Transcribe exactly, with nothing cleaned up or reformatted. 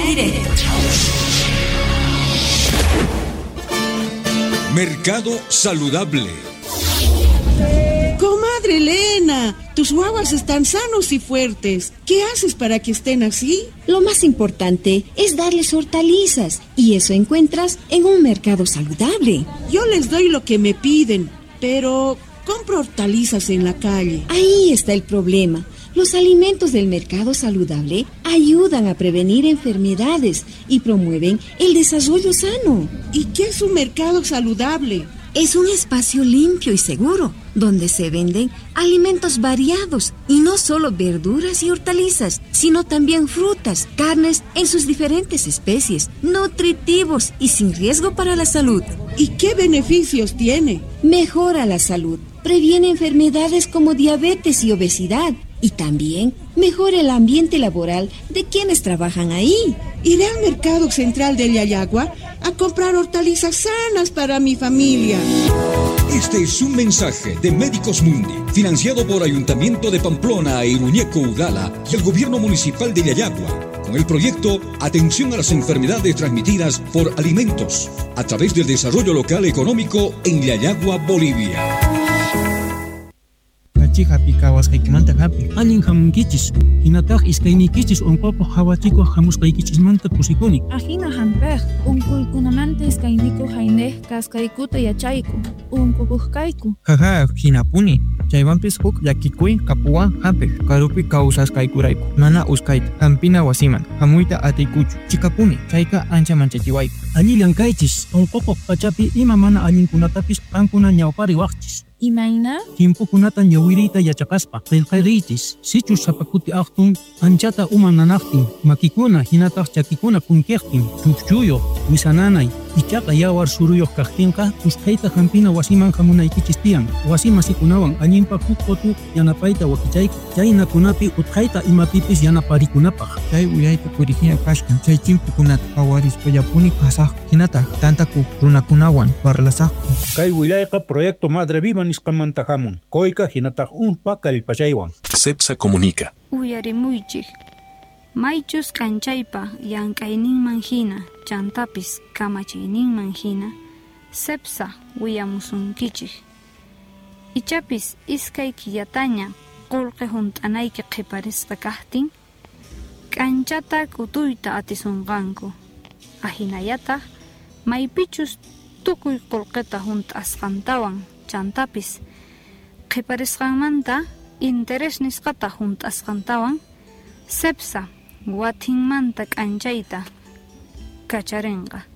aire. Mercado Saludable. Comadre Elena, tus guaguas están sanos y fuertes. ¿Qué haces para que estén así? Lo más importante es darles hortalizas, y eso encuentras en un mercado saludable. Yo les doy lo que me piden, pero compro hortalizas en la calle. Ahí está el problema. Los alimentos del mercado saludable ayudan a prevenir enfermedades y promueven el desarrollo sano. ¿Y qué es un mercado saludable? Es un espacio limpio y seguro, donde se venden alimentos variados, y no solo verduras y hortalizas, sino también frutas, carnes en sus diferentes especies, nutritivos y sin riesgo para la salud. ¿Y qué beneficios tiene? Mejora la salud, previene enfermedades como diabetes y obesidad, y también mejora el ambiente laboral de quienes trabajan ahí. Iré al mercado central de Yayagua a comprar hortalizas sanas para mi familia. Este es un mensaje de Médicos Mundi, financiado por Ayuntamiento de Pamplona e Iruñeco Ugala y el Gobierno Municipal de Yayagua, con el proyecto Atención a las enfermedades transmitidas por alimentos, a través del desarrollo local económico en Yayagua, Bolivia. Happy kawas kay kumanta happy aling hamkichis hinatak iskaynikichis unqoqo hawachiko hamuskaykichis manta pusikuni ajina hampej unkulkunamanta iskayniko hayneh kaskaykuta yachayku unqukuqkayku jaja hinapuni chaywanpis huk llakikuy kapuwan hampej karupi kawsaskaykurayku mana uskayta hampina wasiman hamuyta atiykuchu chikapuni chayka ancha manchachiwayku allillankaychis unququq pachapi ima mana allinkunatapis qankuna ñawpari waqchis. Imayna? Timpukunata ñawiriyta yachaqaspa qillqariychis sichu sapakuti aqtun anchata uma nanaqtin makikuna hinataq chakikuna kunkiqtin chukchuyuq wisananay ichaqa yawar suruyuq kaqtinqa usqhayta hampina wasiman hamunaykichis tiyan wasi masikunawan allinpa huk qotu yanapayta wakichayku chaynakunapi utqhayta imapipis yanaparikunapaq chay uyayta purihina kashkan chay chimpukunata qawarispa yapuni qasaq hinataq tantaku runakunawan parlasaqku kay wilayqa proyecto Madre Viva nisqamantahamun koyka hinataq unpa kallpachaywan. CEPSA comunica. Uyarimuychik maychus kanchaypa llank'ayninman hina chantapis kamachiyninman hina CEPSA wiyamusunkichik ichapis iskay killataña qullqi hunt'anayki qiparisqa kaqtin k'anchata k'utuyta atisunqanku ahinallataq maypichus tukuy qullqita hunt'asqantawan chantapis qiparisqanmanta interés nisqata hunt'asqantawan CEPSA watinmanta k'anchayta kacharinqa